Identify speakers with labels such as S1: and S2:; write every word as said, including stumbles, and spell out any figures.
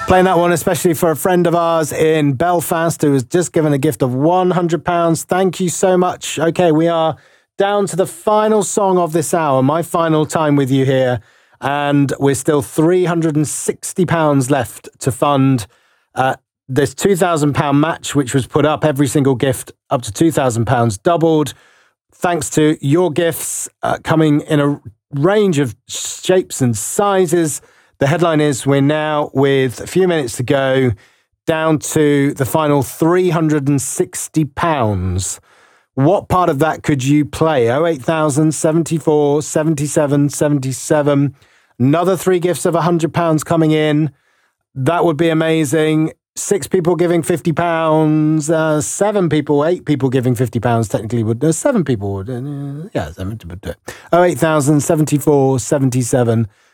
S1: Playing that one especially for a friend of ours in Belfast who has just given a gift of one hundred pounds. Thank you so much. Okay, we are down to the final song of this hour, my final time with you here, and we're still three hundred sixty pounds left to fund uh, this two thousand pounds match, which was put up. Every single gift up to two thousand pounds doubled, thanks to your gifts uh, coming in a range of shapes and sizes. The headline is we're now, with a few minutes to go, down to the final three hundred sixty pounds. What part of that could you play? oh eight thousand, seventy-four, seventy-seven, seventy-seven. Another three gifts of one hundred pounds coming in. That would be amazing. Six people giving fifty pounds. Uh, seven people, eight people giving fifty pounds technically would. No, seven people would. Uh, yeah, seven would do it. oh eight thousand, seventy-four, seventy-seven,